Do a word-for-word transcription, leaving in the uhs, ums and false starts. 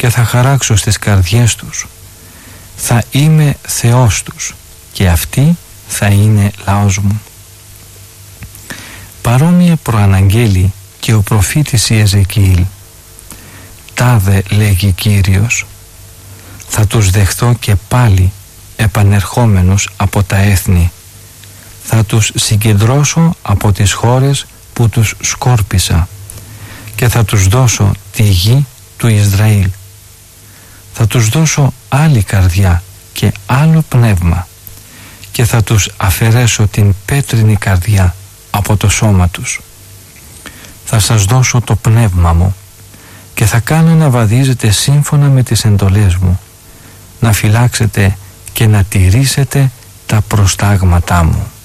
και θα χαράξω στις καρδιές τους. Θα είμαι Θεός τους και αυτοί θα είναι λαός μου. Παρόμοια προαναγγέλει και ο προφήτης Ιεζεκιήλ. Τάδε λέγει Κύριος, θα τους δεχθώ και πάλι επανερχόμενους από τα έθνη. Θα τους συγκεντρώσω από τις χώρες που τους σκόρπισα και θα τους δώσω τη γη του Ισραήλ. Θα τους δώσω άλλη καρδιά και άλλο πνεύμα και θα τους αφαιρέσω την πέτρινη καρδιά από το σώμα τους. Θα σας δώσω το πνεύμα μου και θα κάνω να βαδίζετε σύμφωνα με τις εντολές μου, να φυλάξετε και να τηρήσετε τα προστάγματά μου.